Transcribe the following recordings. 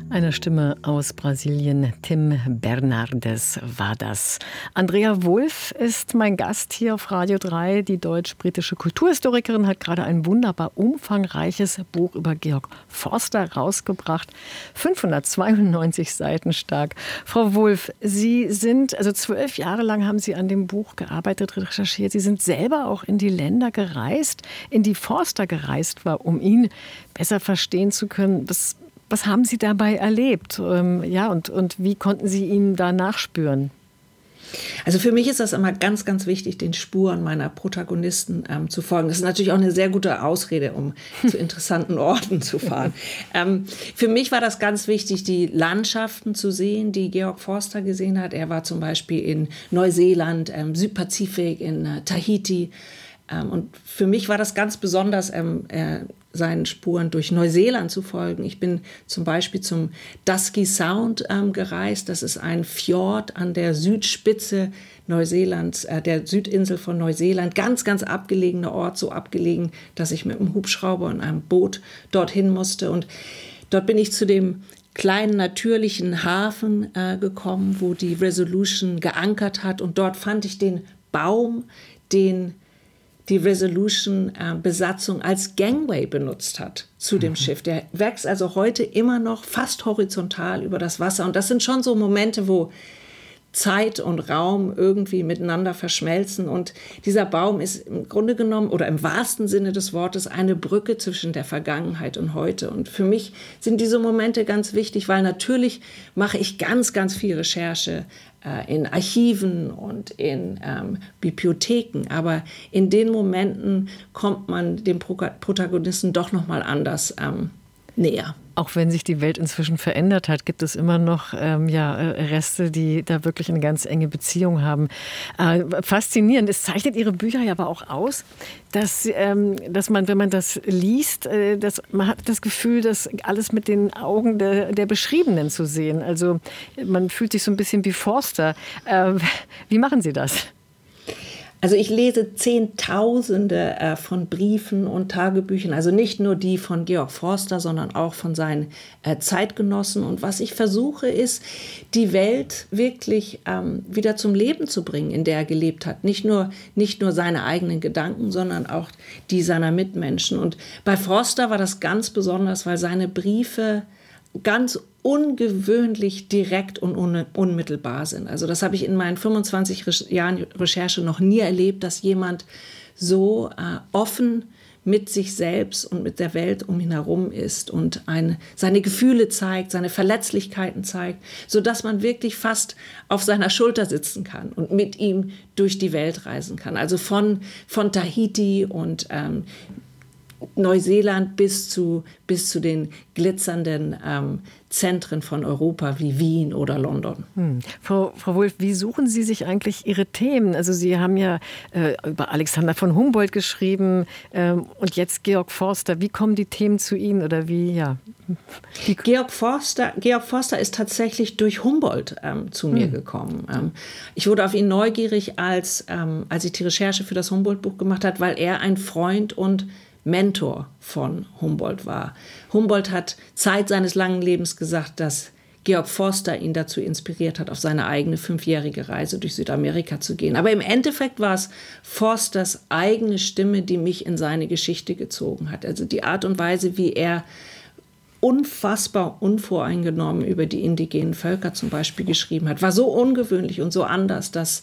Eine Stimme aus Brasilien, Tim Bernardes war das. Andrea Wulff ist mein Gast hier auf Radio 3. Die deutsch-britische Kulturhistorikerin hat gerade ein wunderbar umfangreiches Buch über Georg Forster rausgebracht. 592 Seiten stark. Frau Wulff, Sie sind, 12 Jahre lang haben Sie an dem Buch gearbeitet, recherchiert. Sie sind selber auch in die Länder gereist, in die Forster gereist war, um ihn besser verstehen zu können. Was haben Sie dabei erlebt? Und wie konnten Sie ihm da nachspüren? Also für mich ist das immer ganz, ganz wichtig, den Spuren meiner Protagonisten zu folgen. Das ist natürlich auch eine sehr gute Ausrede, um zu interessanten Orten zu fahren. Für mich war das ganz wichtig, die Landschaften zu sehen, die Georg Forster gesehen hat. Er war zum Beispiel in Neuseeland, Südpazifik, in Tahiti. Und für mich war das ganz besonders, seinen Spuren durch Neuseeland zu folgen. Ich bin zum Beispiel zum Dusky Sound gereist. Das ist ein Fjord an der Südspitze Neuseelands, der Südinsel von Neuseeland. Ganz, ganz abgelegener Ort, so abgelegen, dass ich mit einem Hubschrauber und einem Boot dorthin musste. Und dort bin ich zu dem kleinen natürlichen Hafen gekommen, wo die Resolution geankert hat. Und dort fand ich den Baum, den die Resolution-Besatzung als Gangway benutzt hat zu dem Schiff. Der wächst also heute immer noch fast horizontal über das Wasser. Und das sind schon so Momente, wo Zeit und Raum irgendwie miteinander verschmelzen. Und dieser Baum ist im Grunde genommen oder im wahrsten Sinne des Wortes eine Brücke zwischen der Vergangenheit und heute. Und für mich sind diese Momente ganz wichtig, weil natürlich mache ich ganz, ganz viel Recherche in Archiven und in Bibliotheken. Aber in den Momenten kommt man dem Protagonisten doch noch mal anders näher. Auch wenn sich die Welt inzwischen verändert hat, gibt es immer noch Reste, die da wirklich eine ganz enge Beziehung haben. Faszinierend. Es zeichnet Ihre Bücher ja aber auch aus, dass man, wenn man das liest, man hat das Gefühl, das alles mit den Augen der Beschriebenen zu sehen. Also man fühlt sich so ein bisschen wie Forster. Wie machen Sie das? Also ich lese Zehntausende von Briefen und Tagebüchern, also nicht nur die von Georg Forster, sondern auch von seinen Zeitgenossen. Und was ich versuche, ist, die Welt wirklich wieder zum Leben zu bringen, in der er gelebt hat. Nicht nur seine eigenen Gedanken, sondern auch die seiner Mitmenschen. Und bei Forster war das ganz besonders, weil seine Briefe ganz ungewöhnlich direkt und unmittelbar sind. Also das habe ich in meinen 25 Jahren Recherche noch nie erlebt, dass jemand so offen mit sich selbst und mit der Welt um ihn herum ist und seine Gefühle zeigt, seine Verletzlichkeiten zeigt, sodass man wirklich fast auf seiner Schulter sitzen kann und mit ihm durch die Welt reisen kann. Also von Tahiti und Neuseeland bis zu den glitzernden Zentren von Europa wie Wien oder London. Frau Wulff, wie suchen Sie sich eigentlich Ihre Themen? Also Sie haben ja über Alexander von Humboldt geschrieben und jetzt Georg Forster. Wie kommen die Themen zu Ihnen oder wie? Ja? Georg Forster ist tatsächlich durch Humboldt zu mir gekommen. Ich wurde auf ihn neugierig, als ich die Recherche für das Humboldt-Buch gemacht habe, weil er ein Freund und Mentor von Humboldt war. Humboldt hat Zeit seines langen Lebens gesagt, dass Georg Forster ihn dazu inspiriert hat, auf seine eigene 5-jährige Reise durch Südamerika zu gehen. Aber im Endeffekt war es Forsters eigene Stimme, die mich in seine Geschichte gezogen hat. Also die Art und Weise, wie er unfassbar unvoreingenommen über die indigenen Völker zum Beispiel geschrieben hat, war so ungewöhnlich und so anders, dass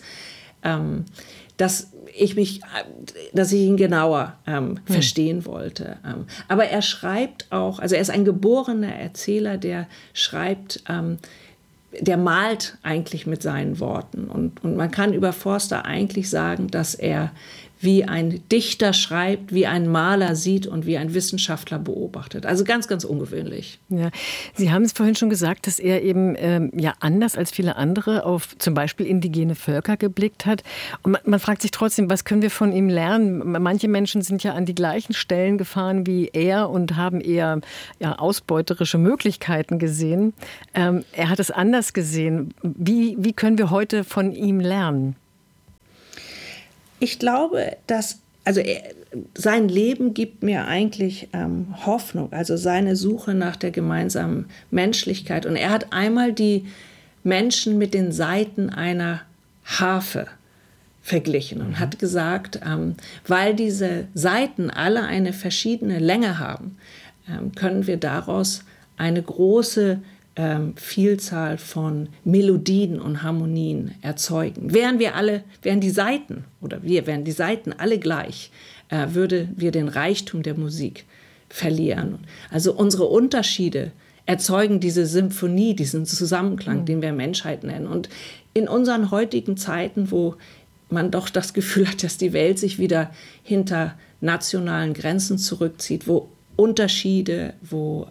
ich ihn genauer verstehen wollte. Aber er schreibt auch, also er ist ein geborener Erzähler, der schreibt, der malt eigentlich mit seinen Worten. Und man kann über Forster eigentlich sagen, dass er wie ein Dichter schreibt, wie ein Maler sieht und wie ein Wissenschaftler beobachtet. Also ganz, ganz ungewöhnlich. Ja. Sie haben es vorhin schon gesagt, dass er eben anders als viele andere auf zum Beispiel indigene Völker geblickt hat. Und man fragt sich trotzdem, was können wir von ihm lernen? Manche Menschen sind ja an die gleichen Stellen gefahren wie er und haben eher ausbeuterische Möglichkeiten gesehen. Er hat es anders gesehen. Wie können wir heute von ihm lernen? Ich glaube, dass also sein Leben gibt mir eigentlich Hoffnung, also seine Suche nach der gemeinsamen Menschlichkeit. Und er hat einmal die Menschen mit den Saiten einer Harfe verglichen und hat gesagt, weil diese Saiten alle eine verschiedene Länge haben, können wir daraus eine große Vielzahl von Melodien und Harmonien erzeugen. Wären die Saiten alle gleich, würden wir den Reichtum der Musik verlieren. Also unsere Unterschiede erzeugen diese Symphonie, diesen Zusammenklang, den wir Menschheit nennen. Und in unseren heutigen Zeiten, wo man doch das Gefühl hat, dass die Welt sich wieder hinter nationalen Grenzen zurückzieht, wo Unterschiede, wo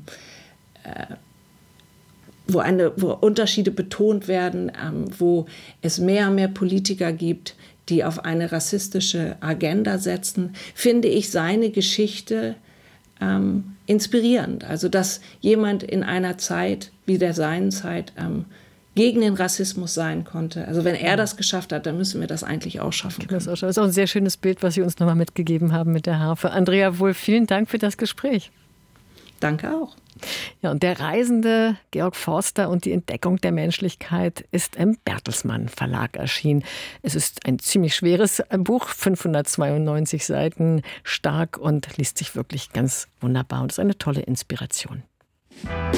Unterschiede betont werden, wo es mehr und mehr Politiker gibt, die auf eine rassistische Agenda setzen, finde ich seine Geschichte inspirierend. Also dass jemand in einer Zeit wie der seinen Zeit gegen den Rassismus sein konnte. Also wenn er das geschafft hat, dann müssen wir das eigentlich auch schaffen können. Das ist auch ein sehr schönes Bild, was Sie uns nochmal mitgegeben haben mit der Harfe. Andrea Wulff, vielen Dank für das Gespräch. Danke auch. Ja, und der Reisende Georg Forster und die Entdeckung der Menschlichkeit ist im Bertelsmann Verlag erschienen. Es ist ein ziemlich schweres Buch, 592 Seiten, stark und liest sich wirklich ganz wunderbar und ist eine tolle Inspiration.